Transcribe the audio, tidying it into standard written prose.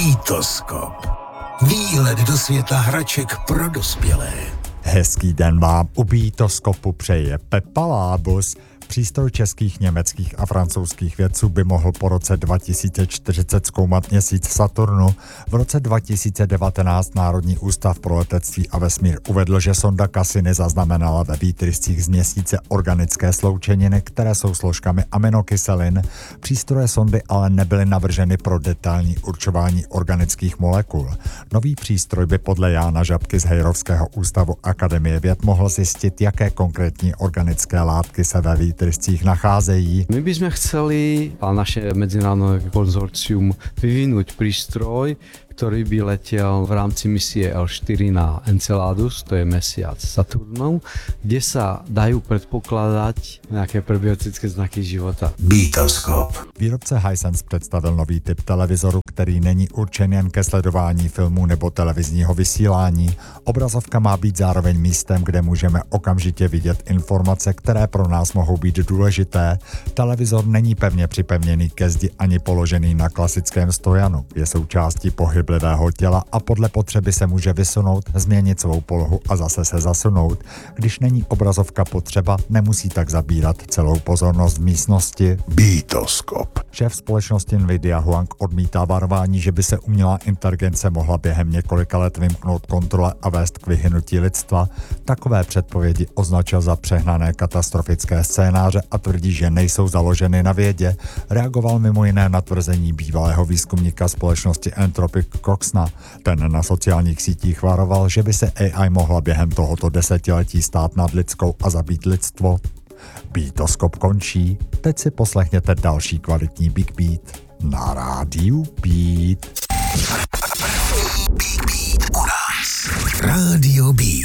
Beatoskop. Výlet do světa hraček pro dospělé. Hezký den vám u Beatoskopu přeje Pepa Lábus. Přístroj českých, německých a francouzských vědců by mohl po roce 2040 zkoumat měsíc Saturnu. V roce 2019 Národní ústav pro letectví a vesmír uvedl, že sonda Cassini zaznamenala ve výtryscích z měsíce organické sloučeniny, které jsou složkami aminokyselin. Přístroje sondy ale nebyly navrženy pro detailní určování organických molekul. Nový přístroj by podle Jána Žabky z Hejrovského ústavu Akademie věd mohl zjistit, jaké konkrétní organické látky se ve výtryscích nacházejí. My by sme chceli, a naše medzinárodné konzorcium, vyvinúť prístroj, ktorý by letel v rámci misie L4 na Enceladus, to je mesiac Saturnov, kde sa dajú predpokladať nejaké prebiotické znaky života. Beatoskop. Výrobce Hisense představil nový typ televizoru, který není určen jen ke sledování filmů nebo televizního vysílání. Obrazovka má být zároveň místem, kde můžeme okamžitě vidět informace, které pro nás mohou být důležité. Televizor není pevně připevněný ke zdi ani položený na klasickém stojanu. Je součástí pohyblivého těla a podle potřeby se může vysunout, změnit svou polohu a zase se zasunout. Když není obrazovka potřeba, nemusí tak zabírat celou pozornost v místnosti. Beatoskop. Šéf společnosti Nvidia Huang odmítá varování, že by se umělá inteligence mohla během několika let vymknout kontrole a vést k vyhynutí lidstva. Takové předpovědi označil za přehnané katastrofické scénáře a tvrdí, že nejsou založeny na vědě. Reagoval mimo jiné na tvrzení bývalého výzkumníka společnosti Anthropic Coxna. Ten na sociálních sítích varoval, že by se AI mohla během tohoto desetiletí stát nad lidskou a zabít lidstvo. Beatoskop končí, teď si poslechněte další kvalitní Big Beat na rádiu Beat. Rádio Beat.